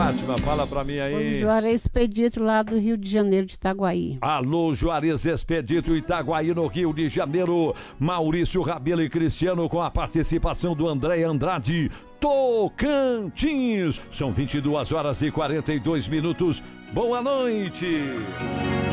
Fátima, fala pra mim aí. O Juarez Expedito lá do Rio de Janeiro, de Itaguaí. Alô, Juarez Expedito, Itaguaí, no Rio de Janeiro. Maurício Rabelo e Cristiano com a participação do André Andrade. Tocantins. São 22 horas e 42 minutos. Boa noite.